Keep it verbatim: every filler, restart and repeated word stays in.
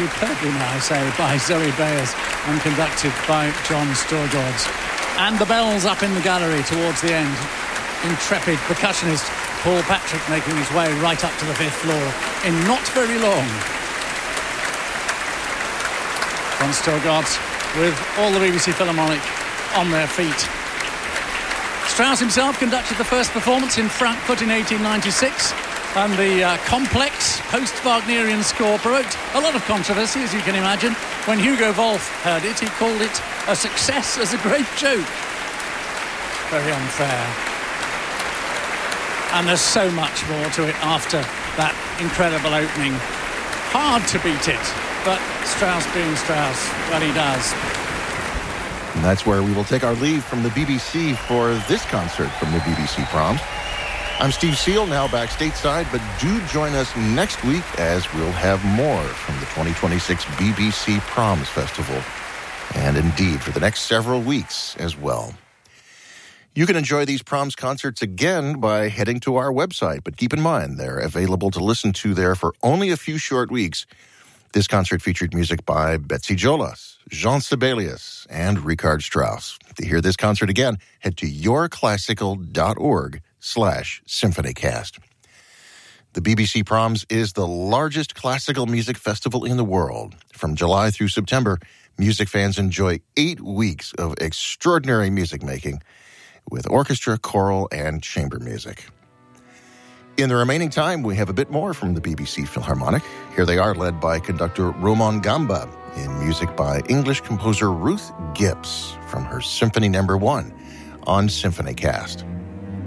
superbly, now I say, by Zoe Bayers and conducted by John Storgårds. And the bells up in the gallery towards the end. Intrepid percussionist Paul Patrick making his way right up to the fifth floor in not very long. John Storgårds with all the B B C Philharmonic on their feet. Strauss himself conducted the first performance in Frankfurt in eighteen ninety-six, and the uh, complex post-Wagnerian score provoked a lot of controversy, as you can imagine. When Hugo Wolf heard it, he called it a success as a great joke. Very unfair. And there's so much more to it after that incredible opening. Hard to beat it, but Strauss being Strauss, well, he does. And that's where we will take our leave from the B B C for this concert from the B B C Proms. I'm Steve Seal, now back stateside, but do join us next week as we'll have more from the twenty twenty-six B B C Proms Festival, and indeed for the next several weeks as well. You can enjoy these Proms concerts again by heading to our website, but keep in mind they're available to listen to there for only a few short weeks. This concert featured music by Betsy Jolas, Jean Sibelius, and Richard Strauss. To hear this concert again, head to yourclassical.org slash symphonycast. The B B C Proms is the largest classical music festival in the world. From July through September, music fans enjoy eight weeks of extraordinary music making with orchestra, choral, and chamber music. In the remaining time, we have a bit more from the B B C Philharmonic. Here they are, led by conductor Roman Gamba, in music by English composer Ruth Gibbs from her Symphony Number One on Symphonycast.